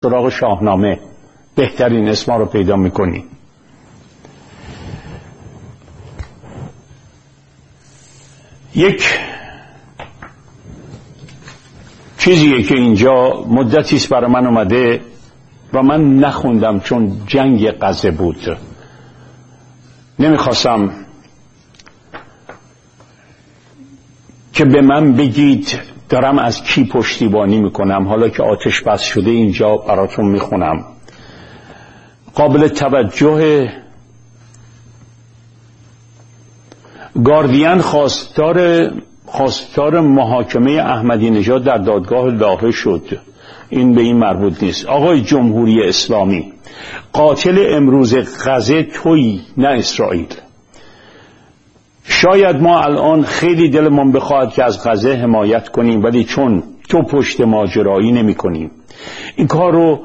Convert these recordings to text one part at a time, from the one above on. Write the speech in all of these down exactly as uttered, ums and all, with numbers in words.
سراغ شاهنامه بهترین اسما رو پیدا میکنی. یک چیزیه که اینجا مدتی است برای من اومده و من نخوندم چون جنگ غزه بود، نمیخواستم که به من بگید دارم از کی پشتیبانی میکنم. حالا که آتش بس شده اینجا براتون میخونم. قابل توجه گاردین خواستار خواستار محاکمه احمدی نژاد در دادگاه لاهه شد. این به این مربوط نیست. آقای جمهوری اسلامی، قاتل امروز غزه تویی نه اسرائیل. شاید ما الان خیلی دلمون بخواد که از غزه حمایت کنیم، ولی چون تو پشت ماجرایی نمی کنیم این کار رو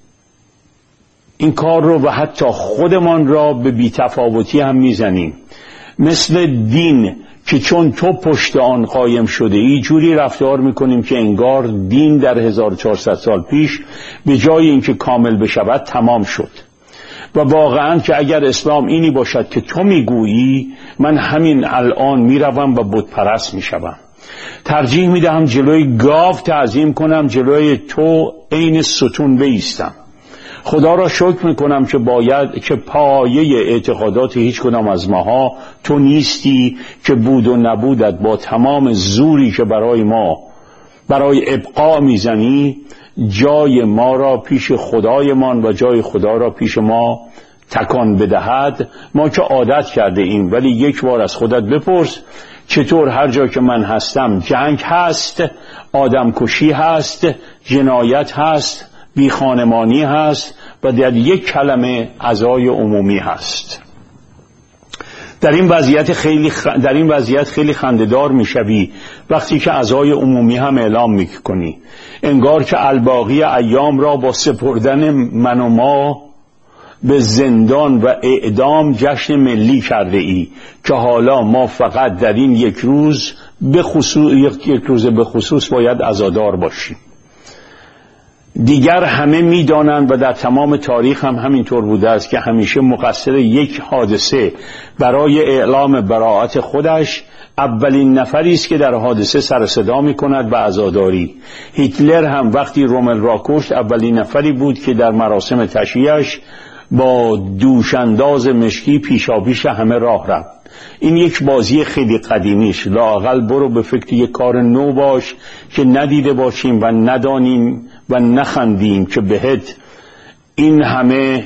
این کار رو و حتی خودمان را به بی‌تفاوتی هم میزنیم. مثل دین که چون تو پشت آن قایم شده ای جوری رفتار میکنیم که انگار دین در هزار و چهارصد سال پیش به جای اینکه کامل بشود تمام شد. و واقعا که اگر اسلام اینی باشد که تو میگویی، من همین الان میروم و بت پرست میشوم. ترجیح میدهم جلوی گاو تعظیم کنم، جلوی تو عین ستون بایستم. خدا را شکر میکنم که باید که پایه اعتقادات هیچ کدام از ماها تو نیستی که بود و نبودت با تمام زوری که برای ما برای ابقا میزنی جای ما را پیش خدایمان و جای خدا را پیش ما تکان بدهد. ما که عادت کرده ایم، ولی یک بار از خودت بپرس چطور هر جا که من هستم جنگ هست، آدم کشی هست، جنایت هست، بی خانمانی هست و در یک کلمه عزای عمومی هست. در این وضعیت خیلی خ... در این وضعیت خیلی خنده‌دار میشوی وقتی که عزای عمومی هم اعلام میکنی، انگار که الباقی ایام را با سپردن من و ما به زندان و اعدام جشن ملی کرده ای که حالا ما فقط در این یک روز به خصوص یک روز به خصوص باید عزادار باشیم. دیگر همه میدانند و در تمام تاریخ هم همینطور بوده است که همیشه مقصر یک حادثه برای اعلام براءت خودش اولین نفری است که در حادثه سر صدا می‌کند و عزاداری. هیتلر هم وقتی رومل را کشت اولین نفری بود که در مراسم تشییعش با دوشانداز مشکی پیشاپیش همه راه رفت. این یک بازی خیلی قدیمیش. لااقل برو به فکر یک کار نو باش که ندیده باشیم و ندانیم و نخندیم که بهت این همه.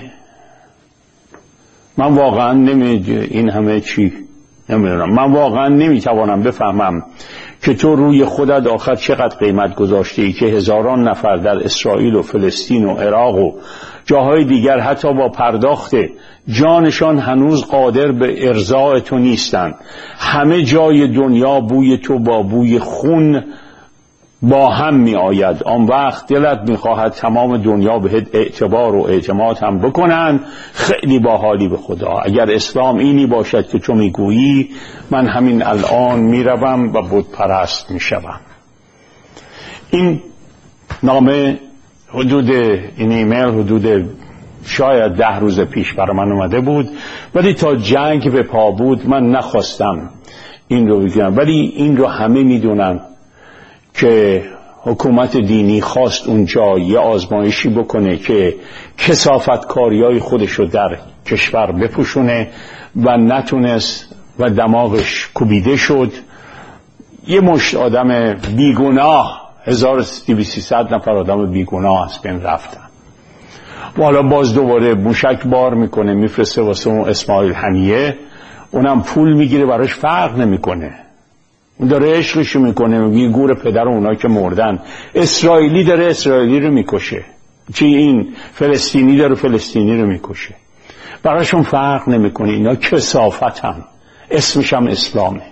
من واقعا نمی این همه چی نمیدونم. من واقعا نمیتوانم بفهمم که تو روی خودت آخر چقدر قیمت گذاشته ای که هزاران نفر در اسرائیل و فلسطین و عراق و جاهای دیگر حتی با پرداخت جانشان هنوز قادر به ارضاء تو نیستند. همه جای دنیا بوی تو با بوی خون با هم می آید. آن وقت دلت می خواهد تمام دنیا بهت اعتبار و اعتماد هم بکنن. خیلی باحالی به خدا. اگر اسلام اینی باشد که تو می گویی، من همین الان می روم و بت پرست می شوم. این نامه حدود این ایمیل حدود شاید ده روز پیش برای من اومده بود، ولی تا جنگ به پا بود من نخواستم این رو بگم. ولی این رو همه می دونن که حکومت دینی خواست اونجا یه آزمایشی بکنه که کثافتکاریای خودش رو در کشور بپوشونه و نتونست و دماغش کوبیده شد. یه مشت آدم بیگناه، هزار و سیصد نفر آدم بیگناه از بین رفتن. و حالا باز دوباره موشک بار میکنه میفرسته واسه اون اسماعیل هنیه، اونم پول میگیره، براش فرق نمیکنه، اون داره عشقشو میکنه، میگه گور پدر اونایی که مردن. اسرائیلی داره اسرائیلی رو میکشه، چی این فلسطینی داره فلسطینی رو میکشه، براشون فرق نمیکنه. اینا کثافت هم اسمش هم اسلامه.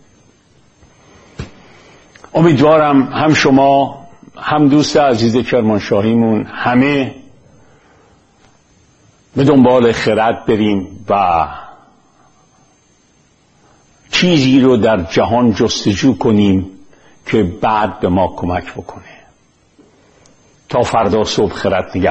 امیدوارم هم شما هم دوست عزیز کرمانشاهیمون همه به دنبال خرد بریم و چیزی رو در جهان جستجو کنیم که بعد به ما کمک بکنه. تا فردا صبح خرد نگه